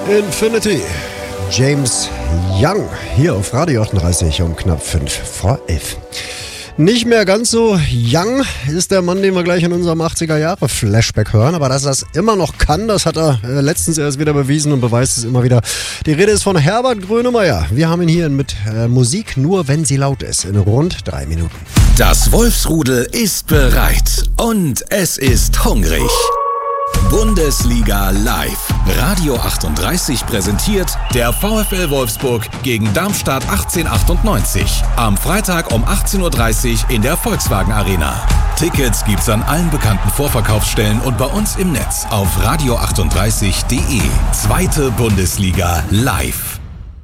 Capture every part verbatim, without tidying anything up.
Infinity. James Young hier auf Radio achtunddreißig um knapp fünf vor elf. Nicht mehr ganz so young ist der Mann, den wir gleich in unserem achtziger-Jahre-Flashback hören. Aber dass er es immer noch kann, das hat er äh, letztens erst wieder bewiesen und beweist es immer wieder. Die Rede ist von Herbert Grönemeyer. Wir haben ihn hier mit äh, Musik nur, wenn sie laut ist, in rund drei Minuten. Das Wolfsrudel ist bereit und es ist hungrig. Bundesliga live. Radio achtunddreißig präsentiert der VfL Wolfsburg gegen Darmstadt achtzehnhundertachtundneunzig. Am Freitag um achtzehn Uhr dreißig in der Volkswagen Arena. Tickets gibt's an allen bekannten Vorverkaufsstellen und bei uns im Netz auf radio achtunddreißig punkt de. Zweite Bundesliga live.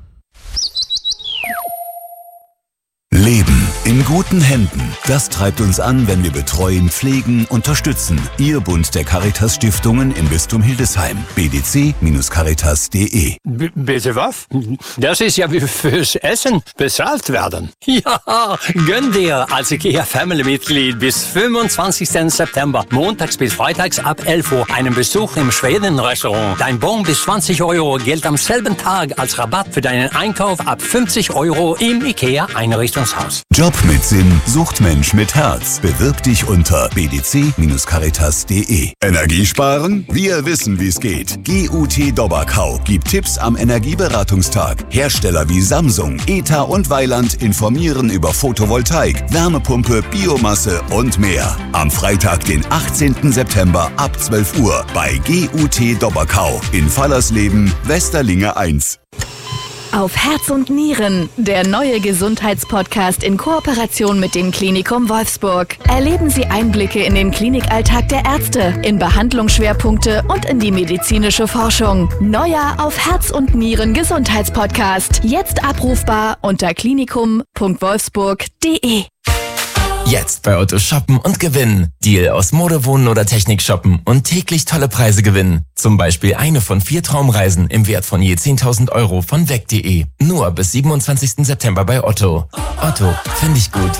Leben in guten Händen. Das treibt uns an, wenn wir betreuen, pflegen, unterstützen. Ihr Bund der Caritas-Stiftungen im Bistum Hildesheim. b d c Caritas punkt de. B- bitte was? Das ist ja wie fürs Essen bezahlt werden. Ja, gönn dir als IKEA-Family-Mitglied bis fünfundzwanzigsten September, montags bis freitags ab elf Uhr, einen Besuch im Schweden-Restaurant. Dein Bon bis zwanzig Euro gilt am selben Tag als Rabatt für deinen Einkauf ab fünfzig Euro im IKEA-Einrichtungshaus. Job mit Sinn, sucht Mensch mit Herz. Bewirb dich unter b d c Caritas punkt de. Energiesparen? Wir wissen, wie es geht. G U T Dobberkau gibt Tipps am Energieberatungstag. Hersteller wie Samsung, E T A und Weiland informieren über Photovoltaik, Wärmepumpe, Biomasse und mehr. Am Freitag, den achtzehnten September ab zwölf Uhr bei G U T Dobberkau in Fallersleben, Westerlinge eins. Auf Herz und Nieren, der neue Gesundheitspodcast in Kooperation mit dem Klinikum Wolfsburg. Erleben Sie Einblicke in den Klinikalltag der Ärzte, in Behandlungsschwerpunkte und in die medizinische Forschung. Neuer Auf Herz und Nieren Gesundheitspodcast. Jetzt abrufbar unter klinikum punkt wolfsburg punkt de. Jetzt bei Otto shoppen und gewinnen. Deal aus Mode, Wohnen oder Technik shoppen und täglich tolle Preise gewinnen. Zum Beispiel eine von vier Traumreisen im Wert von je zehntausend Euro von weg punkt de. Nur bis siebenundzwanzigsten September bei Otto. Otto, finde ich gut.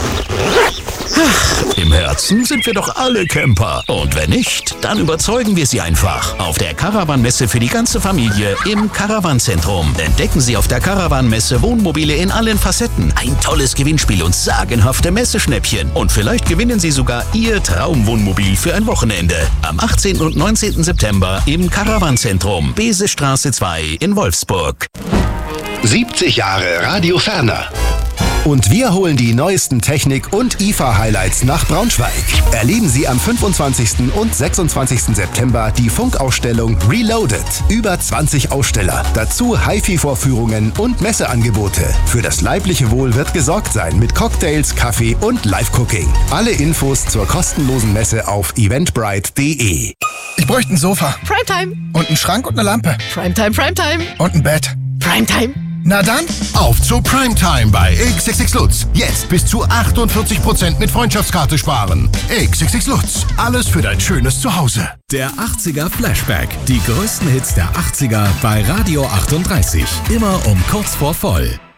Im Herzen sind wir doch alle Camper. Und wenn nicht, dann überzeugen wir Sie einfach. Auf der Caravan-Messe für die ganze Familie im Caravan-Zentrum. Entdecken Sie auf der Caravan-Messe Wohnmobile in allen Facetten. Ein tolles Gewinnspiel und sagenhafte Messeschnäppchen. Und vielleicht gewinnen Sie sogar Ihr Traumwohnmobil für ein Wochenende. Am achtzehnten und neunzehnten September im Caravan-Zentrum. Besestraße zwei in Wolfsburg. siebzig Jahre Radio Ferner. Und wir holen die neuesten Technik- und I F A-Highlights nach Braunschweig. Erleben Sie am fünfundzwanzigsten und sechsundzwanzigsten September die Funkausstellung Reloaded. Über zwanzig Aussteller. Dazu Hi-Fi-Vorführungen und Messeangebote. Für das leibliche Wohl wird gesorgt sein mit Cocktails, Kaffee und Live-Cooking. Alle Infos zur kostenlosen Messe auf eventbrite punkt de. Ich bräuchte ein Sofa. Primetime. Und einen Schrank und eine Lampe. Primetime, Primetime. Und ein Bett. Primetime. Na dann, auf zu Primetime bei X X X Lutz. Jetzt bis zu achtundvierzig Prozent mit Freundschaftskarte sparen. X X X Lutz. Alles für dein schönes Zuhause. Der achtziger Flashback. Die größten Hits der achtziger bei Radio achtunddreißig. Immer um kurz vor voll.